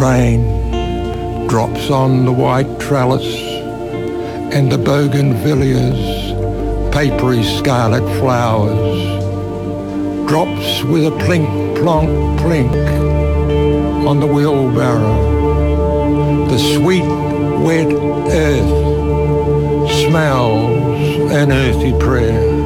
rain drops on the white trellis and the bougainvillea's papery scarlet flowers, drops with a plink, plonk, plink on the wheelbarrow. The sweet, wet earth smells an earthy prayer.